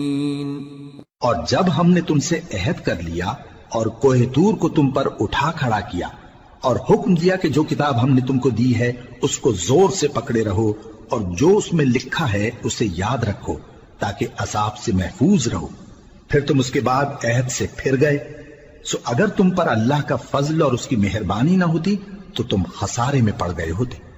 और जब हमने तुमसे अहद कर लिया और कोहे तूर को तुम पर उठा खड़ा किया और हुक्म दिया कि जो किताब हमने तुमको दी है उसको जोर से पकड़े रहो और जो उसमें लिखा है उसे याद रखो ताकि अज़ाब से महफूज रहो, फिर तुम उसके बाद अहद से फिर गए, सो अगर तुम पर अल्लाह का फजल और उसकी मेहरबानी ना होती तो तुम खसारे में पड़ गए होते।